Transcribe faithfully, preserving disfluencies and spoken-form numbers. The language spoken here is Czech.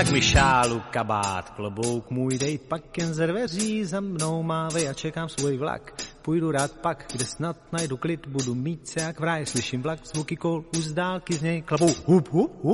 Tak mi šálu, kabát, klobouk můj dej, pak jen ze dveří za mnou mávej a čekám svůj vlak. Půjdu rád pak, kde snad najdu klid, budu mít se jak v ráji, slyším vlak, zvuky kol, už z dálky z něj klapou, hup, hup, hup.